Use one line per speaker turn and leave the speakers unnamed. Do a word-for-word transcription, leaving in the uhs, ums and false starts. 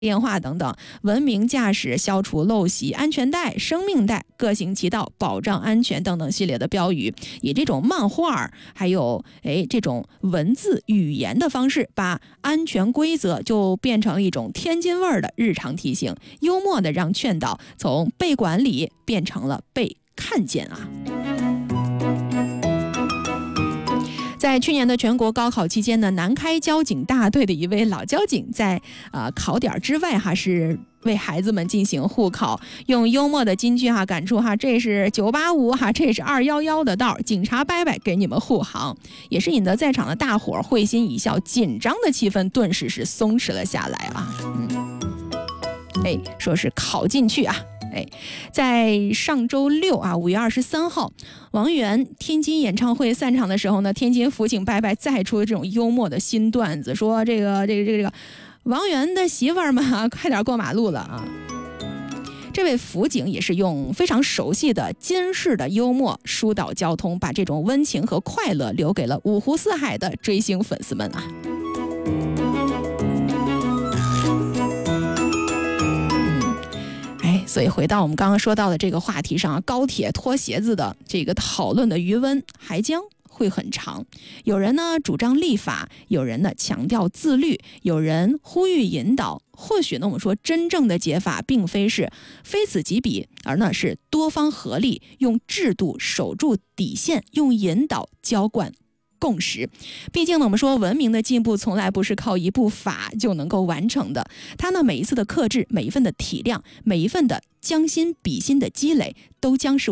电话等等，文明驾驶、消除陋习、安全带、生命带、各行其道、保障安全等等系列的标语，以这种漫画还有哎这种文字语言的方式，把安全规则就变成了一种天津味儿的日常提醒，幽默的让劝导从被管理变成了被看见啊。在去年的全国高考期间呢，南开交警大队的一位老交警在呃考点之外哈是为孩子们进行互考，用幽默的金句哈赶出哈这是九八五哈，这是二一一的道，警察伯伯给你们护航，也是引得在场的大伙儿会心一笑，紧张的气氛顿时是松弛了下来啊。嗯，哎，说是考进去啊。哎，在上周六啊，五月二十三号，王源天津演唱会散场的时候呢，天津辅警伯伯再出这种幽默的新段子，说这个这个这个这个王源的媳妇儿们啊，快点过马路了啊！这位辅警也是用非常熟悉的监视的幽默疏导交通，把这种温情和快乐留给了五湖四海的追星粉丝们啊。所以回到我们刚刚说到的这个话题上，高铁脱鞋子的这个讨论的余温还将会很长。有人呢主张立法，有人呢强调自律，有人呼吁引导。或许呢，我们说真正的解法并非是非此即彼，而呢是多方合力，用制度守住底线，用引导浇灌共识。毕竟呢，我们说文明的进步从来不是靠一部法就能够完成的。它呢，每一次的克制，每一份的体谅，每一份的将心比心的积累，都将是